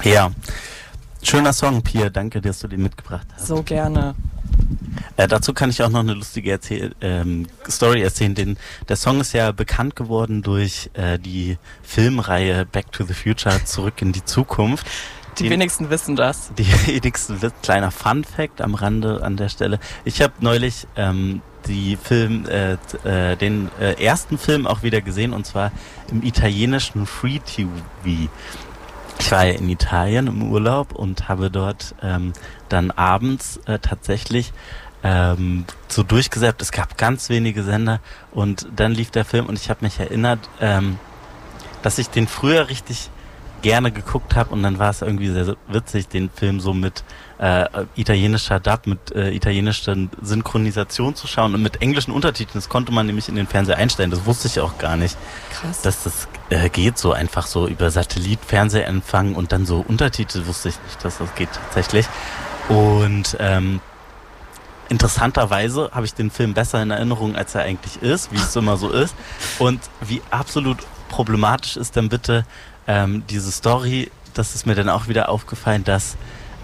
Ja, schöner Song, Pia. Danke, dass du den mitgebracht hast. So gerne. Dazu kann ich auch noch eine lustige Story erzählen. Der Song ist ja bekannt geworden durch die Filmreihe Back to the Future, Zurück in die Zukunft. Die wenigsten wissen das. Die wenigsten, kleiner Fun-Fact am Rande an der Stelle. Ich habe neulich den ersten Film auch wieder gesehen, und zwar im italienischen Free TV. Ich war ja in Italien im Urlaub und habe dort dann abends tatsächlich so durchgesäppt. Es gab ganz wenige Sender und dann lief der Film und ich habe mich erinnert, dass ich den früher richtig gerne geguckt habe, und dann war es irgendwie sehr witzig, den Film so mit italienischer Dub, mit italienischer Synchronisation zu schauen und mit englischen Untertiteln. Das konnte man nämlich in den Fernseher einstellen. Das wusste ich auch gar nicht. Krass. Dass das geht so einfach so über Satellit, Fernsehempfang und dann so Untertitel, wusste ich nicht, dass das geht tatsächlich. Und interessanterweise habe ich den Film besser in Erinnerung, als er eigentlich ist, wie es immer so ist. Und wie absolut problematisch ist dann bitte diese Story, das ist mir dann auch wieder aufgefallen, dass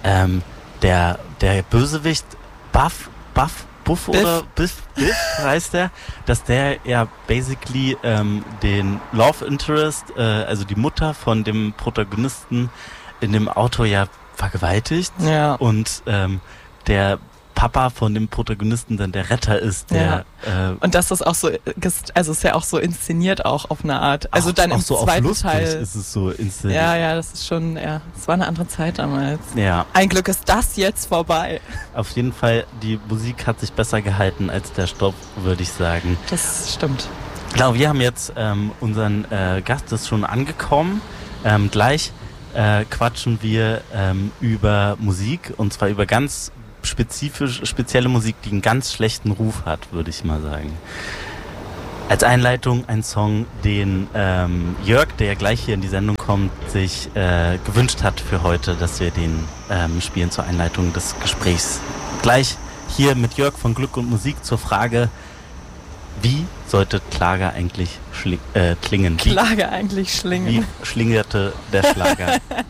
der Bösewicht Buff oder Biff heißt der, dass der ja basically den Love Interest, also die Mutter von dem Protagonisten in dem Auto ja vergewaltigt, ja. Und der Papa von dem Protagonisten dann der Retter ist, der und dass das auch so, also ist ja auch so inszeniert auch auf eine Art. Also dann im so zweiten Teil ist es so inszeniert. Ja, das ist schon, es war eine andere Zeit damals. Ja. Ein Glück ist das jetzt vorbei. Auf jeden Fall, die Musik hat sich besser gehalten als der Stoff, würde ich sagen. Das stimmt. Genau, wir haben jetzt unseren Gast ist schon angekommen. Gleich quatschen wir über Musik, und zwar über ganz spezielle Musik, die einen ganz schlechten Ruf hat, würde ich mal sagen. Als Einleitung ein Song, den Jörg, der ja gleich hier in die Sendung kommt, sich gewünscht hat für heute, dass wir den spielen zur Einleitung des Gesprächs. Gleich hier mit Jörg von Glück und Musik zur Frage, wie sollte Schlager eigentlich klingen? Schlager eigentlich schlingen. Wie schlingerte der Schlager?